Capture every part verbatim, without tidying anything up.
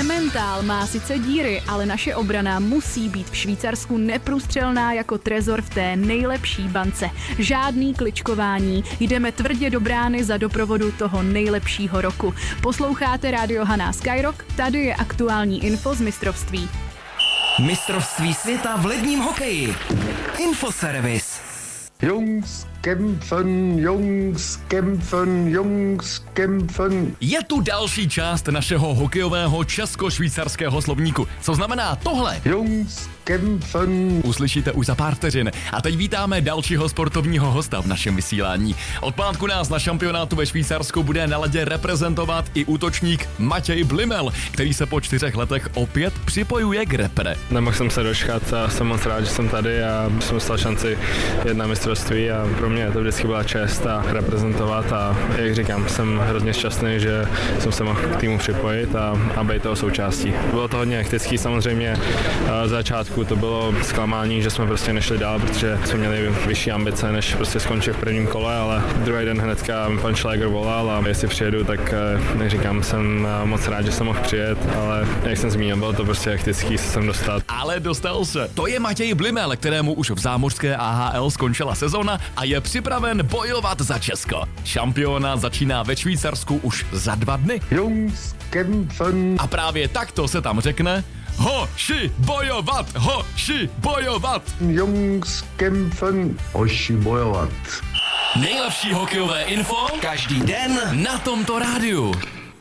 Emmental má sice díry, ale naše obrana musí být v Švýcarsku neprůstřelná jako trezor v té nejlepší bance. Žádný kličkování, jdeme tvrdě do brány za doprovodu toho nejlepšího roku. Posloucháte Radio Haná Skyrock, tady je aktuální info z mistrovství. Mistrovství světa v ledním hokeji. Infoservice. Jungs kämpfen, Jungs kämpfen, Jungs kämpfen. Je tu další část našeho hokejového česko-švýcarského slovníku. Co znamená tohle? Jungs kämpfen. Uslyšíte už za pár vteřin. A teď vítáme dalšího sportovního hosta v našem vysílání. Od pátku nás na šampionátu ve Švýcarsku bude na ledě reprezentovat i útočník Matěj Blimel, který se po čtyřech letech opět připojuje k repre. Nemohl jsem se dočkat a jsem moc rád, že jsem tady a jsem dostal šanci jet na mistrovství a pro mě to vždycky byla čest a reprezentovat a jak říkám, jsem hrozně šťastný, že jsem se mohl k týmu připojit a, a být toho součástí. Bylo to hodně hektický samozřejmě, v začátku to bylo zklamání, že jsme prostě nešli dál, protože jsme měli vyšší ambice, než prostě skončit v prvním kole, ale druhý den hnedka pan Schläger volal a jestli přijedu, tak jak říkám, jsem moc rád, že jsem mohl přijet, ale jak jsem zmínil, bylo to prostě hektický se sem dostat. Ale dostal se. To je Matěj Blimel, kterému už v zámořské A H L skončila sezona a je připraven bojovat za Česko. Šampionát začíná ve Švýcarsku už za dva dny. Jungs kämpfen. A právě takto se tam řekne hoši bojovat, hoši bojovat. Jungs kämpfen, hoši bojovat. Nejlepší hokejové info každý den na tomto rádiu.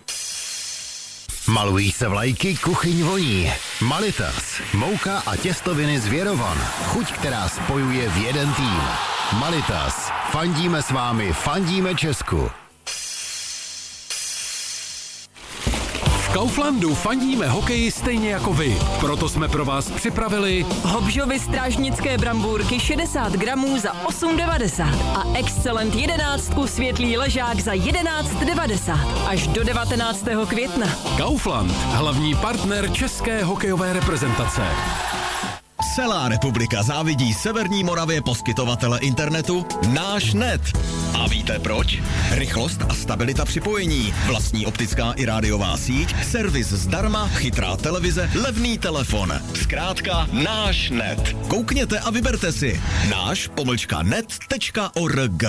Malují se vlajky, kuchyň voní. Malitas, mouka a těstoviny z Věrovan. Chuť, která spojuje v jeden tým. Malitas, fandíme s vámi, fandíme Česku. V Kauflandu fandíme hokeji stejně jako vy. Proto jsme pro vás připravili Hobžovy strážnické brambůrky šedesát gramů za osm devadesát a Excellent jedenáctku světlý ležák za jedenáct devadesát až do devatenáctého května. Kaufland, hlavní partner české hokejové reprezentace. Celá republika závidí Severní Moravě poskytovatele internetu Náš net. A víte proč? Rychlost a stabilita připojení, vlastní optická i rádiová síť, servis zdarma, chytrá televize, levný telefon. Zkrátka Náš net. Koukněte a vyberte si náš pomlčka net tečka org.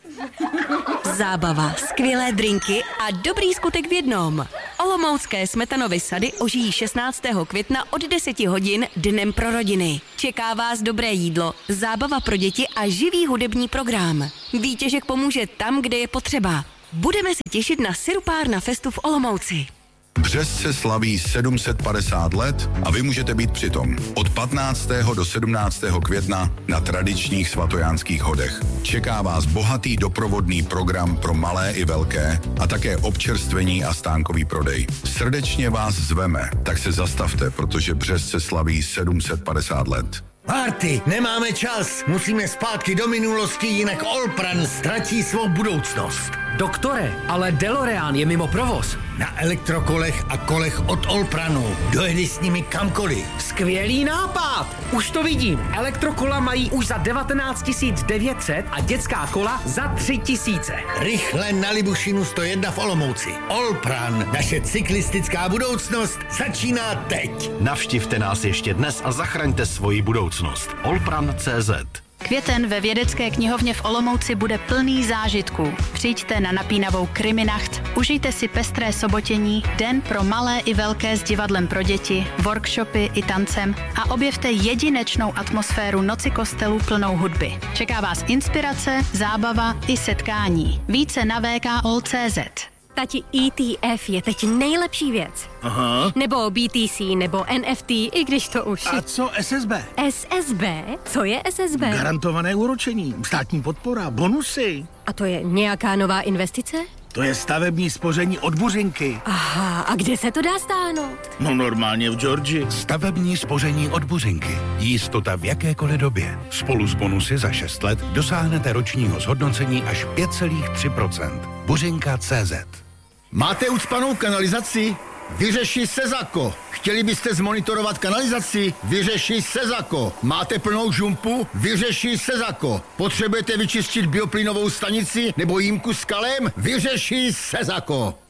Zábava, skvělé drinky a dobrý skutek v jednom. Olomoucké Smetanovy sady ožijí šestnáctého května od deseti hodin dnem pro rodiny. Čeká vás dobré jídlo, zábava pro děti a živý hudební program. Výtěžek pomůže tam, kde je potřeba. Budeme se těšit na Sirupárna festu v Olomouci. Březce slaví sedm set padesát let a vy můžete být přitom od patnáctého do sedmnáctého května na tradičních svatojánských hodech. Čeká vás bohatý doprovodný program pro malé i velké a také občerstvení a stánkový prodej. Srdečně vás zveme, tak se zastavte, protože Březce slaví sedm set padesát let. Marty, nemáme čas, musíme zpátky do minulosti, jinak Olpran ztratí svou budoucnost. Doktore, ale DeLorean je mimo provoz. Na elektrokolech a kolech od Olpranu. Dojedi s nimi kamkoliv. Skvělý nápad! Už to vidím. Elektrokola mají už za devatenáct tisíc devět set a dětská kola za tři tisíce. Rychle na Libušinu sto jedna v Olomouci. Olpran, naše cyklistická budoucnost začíná teď. Navštivte nás ještě dnes a zachraňte svoji budoucnost. Olpran tečka cé zet. Květen ve Vědecké knihovně v Olomouci bude plný zážitků. Přijďte na napínavou Kriminacht, užijte si pestré sobotění, den pro malé i velké s divadlem pro děti, workshopy i tancem a objevte jedinečnou atmosféru noci kostelů plnou hudby. Čeká vás inspirace, zábava i setkání. Více na w k o l tečka cé zet. Tati, E T F je teď nejlepší věc. Aha. Nebo B T C, nebo N F T, i když to už... A co S S B? S S B? Co je S S B? Garantované úročení, státní podpora, bonusy. A to je nějaká nová investice? To je stavební spoření od Buřinky. Aha, a kde se to dá stáhnout? No normálně v Georgii. Stavební spoření od Buřinky. Jistota v jakékoliv době. Spolu s bonusy za šest let dosáhnete ročního zhodnocení až pět celá tři procenta. Buřinka tečka cé zet. Máte ucpanou kanalizaci? Vyřeši Sezako. Chtěli byste zmonitorovat kanalizaci? Vyřeši Sezako. Máte plnou žumpu? Vyřeši Sezako. Potřebujete vyčistit bioplynovou stanici nebo jímku s kalem? Vyřeši Sezako.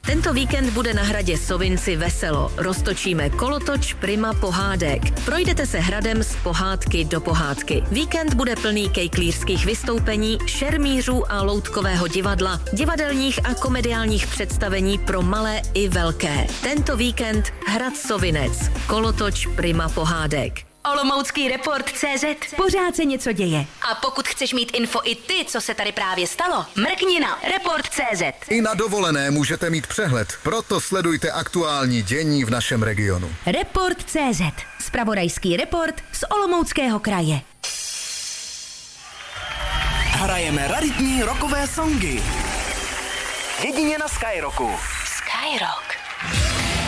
Tento víkend bude na hradě Sovinci veselo. Roztočíme kolotoč Prima pohádek. Projdete se hradem z pohádky do pohádky. Víkend bude plný kejklířských vystoupení, šermířů a loutkového divadla, divadelních a komediálních představení pro malé i velké. Tento víkend hrad Sovinec. Kolotoč Prima pohádek. Olomoucký report tečka cé zet. Pořád se něco děje. A pokud chceš mít info i ty, co se tady právě stalo, mrkni na report tečka cé zet. I na dovolené můžete mít přehled, proto sledujte aktuální dění v našem regionu. report tečka cé zet. Zpravodajský report z Olomouckého kraje. Hrajeme raritní rockové songy. Jedině na Skyrocku. Skyrock.